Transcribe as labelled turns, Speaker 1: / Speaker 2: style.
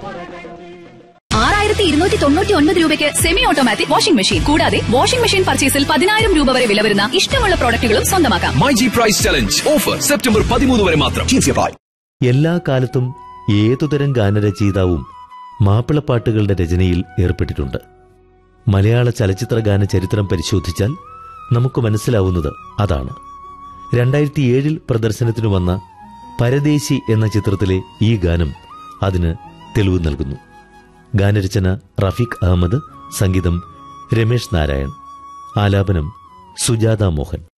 Speaker 1: ₹6299 semi automatic washing machine. കൂടാതെ washing machine പർച്ചേസിൽ 10,000 രൂപ വരെ വില വരുന്ന ഇഷ്ടമുള്ള പ്രോഡക്റ്റുകളും സ്വന്തമാക്കാം.
Speaker 2: MyG price challenge offer September 13 വരെ മാത്രം.
Speaker 3: എല്ലാ കാലത്തും ഏതുതരം ഗാനരചയിതാവും മാപ്പിളപ്പാട്ടുകളുടെ രചനയിൽ ഏർപ്പെട്ടിട്ടുണ്ട്. മലയാള ചലച്ചിത്ര ഗാന ചരിത്രം പരിശോധിച്ചാൽ നമുക്ക് മനസ്സിലാവുന്നത് അതാണ്. 2007 പ്രദർശനത്തിനു വന്ന പരദേശി എന്ന ചിത്രത്തിലെ ഈ ഗാനം അതിന് തെളിവ് നൽകുന്നു. ഗാനരചന റഫീഖ് അഹമ്മദ്, സംഗീതം രമേശ് നാരായൺ, ആലാപനം സുജാത മോഹൻ.